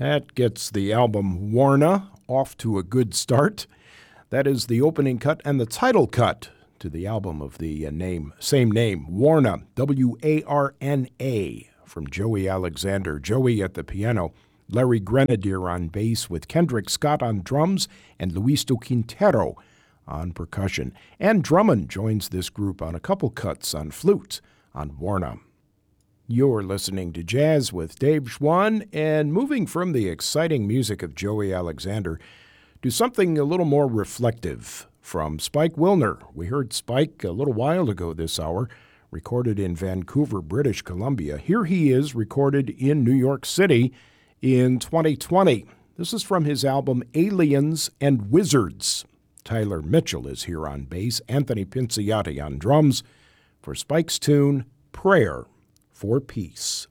That gets the album Warna off to a good start. That is the opening cut and the title cut to the album of the same name, Warna, W-A-R-N-A, from Joey Alexander. Joey at the piano, Larry Grenadier on bass with Kendrick Scott on drums and Luisto Quintero on percussion. And Drummond joins this group on a couple cuts on flute on Warna. You're listening to Jazz with Dave Schwann, and moving from the exciting music of Joey Alexander to something a little more reflective from Spike Wilner. We heard Spike a little while ago this hour, recorded in Vancouver, British Columbia. Here he is, recorded in New York City in 2020. This is from his album Aliens and Wizards. Tyler Mitchell is here on bass, Anthony Pinciotti on drums, for Spike's tune, Prayer for Peace.